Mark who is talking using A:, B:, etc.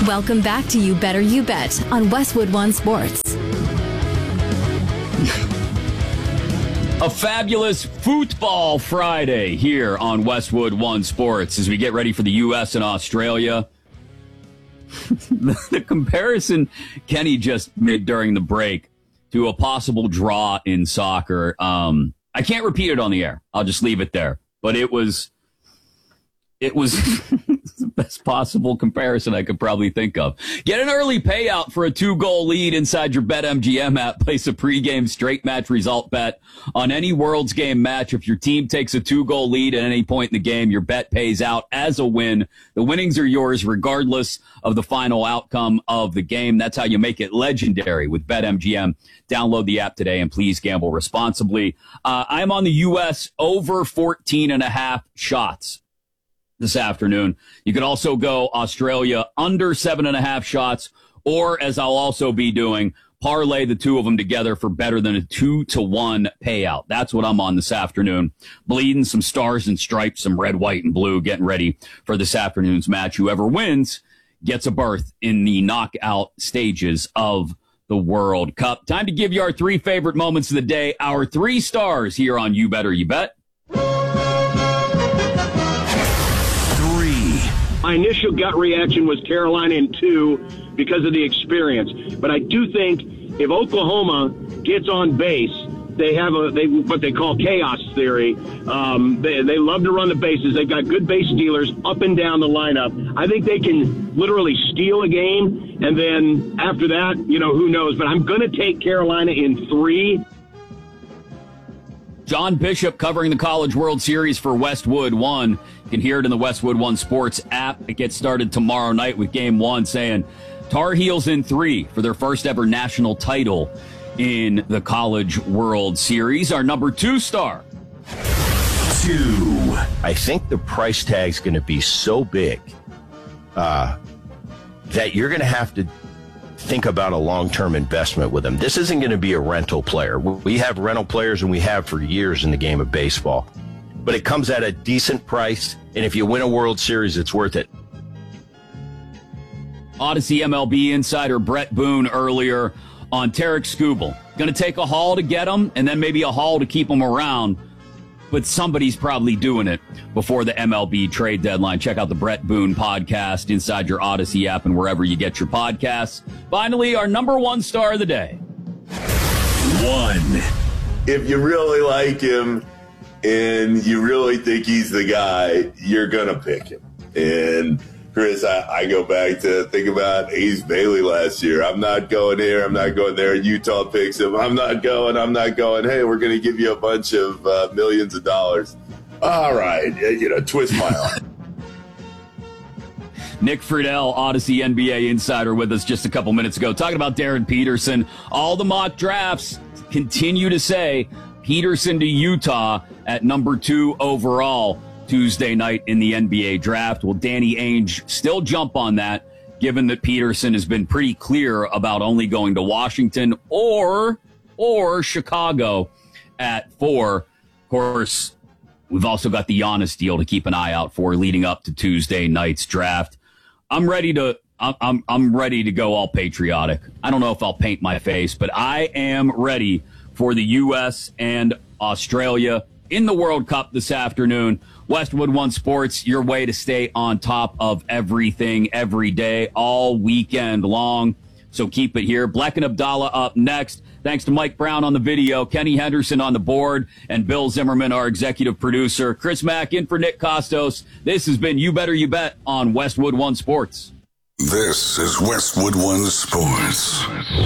A: Welcome back to You Better You Bet on Westwood One Sports.
B: A fabulous Football Friday here on Westwood One Sports as we get ready for the U.S. and Australia. The comparison Kenny just made during the break to a possible draw in soccer, I can't repeat it on the air. I'll just leave it there. But it was the best possible comparison I could probably think of. Get an early payout for a 2-goal lead inside your BetMGM app. Place a pregame straight match result bet on any World's Game match. If your team takes a 2-goal lead at any point in the game, your bet pays out as a win. The winnings are yours regardless of the final outcome of the game. That's how you make it legendary with BetMGM. Download the app today and please gamble responsibly. I'm on the U.S. over 14.5 shots this afternoon. You could also go Australia under 7.5 shots, or as I'll also be doing, parlay the two of them together for better than a 2-to-1 payout. That's what I'm on this afternoon. Bleeding some stars and stripes, some red, white, and blue, getting ready for this afternoon's match. Whoever wins gets a berth in the knockout stages of the World Cup. Time to give you our 3 favorite moments of the day, our 3 stars here on You Better You Bet.
C: My initial gut reaction was Carolina in 2 because of the experience. But I do think if Oklahoma gets on base, they have what they call chaos theory. They love to run the bases. They've got good base stealers up and down the lineup. I think they can literally steal a game, and then after that, who knows. But I'm going to take Carolina in 3.
B: John Bishop covering the College World Series for Westwood One. You can hear it in the Westwood One Sports app. It gets started tomorrow night with Game 1, saying Tar Heels in 3 for their first ever national title in the College World Series. Our number 2 star.
D: 2. I think the price tag's going to be so big that you're going to have to think about a long-term investment with him. This isn't going to be a rental player. We have rental players, and we have for years in the game of baseball. But it comes at a decent price, and if you win a World Series, it's worth it.
B: Odyssey MLB insider Brett Boone earlier on Tarek Skubal. Going to take a haul to get him, and then maybe a haul to keep him around. But somebody's probably doing it before the MLB trade deadline. Check out the Brett Boone podcast inside your Odyssey app and wherever you get your podcasts. Finally, our number 1 star of the day.
D: 1.
E: If you really like him and you really think he's the guy, you're going to pick him. And Chris, I go back to think about Ace Bailey last year. I'm not going here. I'm not going there. Utah picks him. I'm not going. Hey, we're going to give you a bunch of millions of dollars. All right. Twist my arm.
B: Nick Friedel, Odyssey NBA insider, with us just a couple minutes ago, talking about Darren Peterson. All the mock drafts continue to say Peterson to Utah at number 2 overall Tuesday night in the NBA draft. Will Danny Ainge still jump on that, given that Peterson has been pretty clear about only going to Washington or Chicago at 4? Of course, we've also got the Giannis deal to keep an eye out for leading up to Tuesday night's draft. I'm ready to go all patriotic. I don't know if I'll paint my face, but I am ready for the U.S. and Australia in the World Cup this afternoon. Westwood One Sports, your way to stay on top of everything every day, all weekend long. So keep it here. Bleck and Abdallah up next. Thanks to Mike Brown on the video, Kenny Henderson on the board, and Bill Zimmerman, our executive producer. Chris Mack in for Nick Costos. This has been You Better You Bet on Westwood One Sports.
F: This is Westwood One Sports.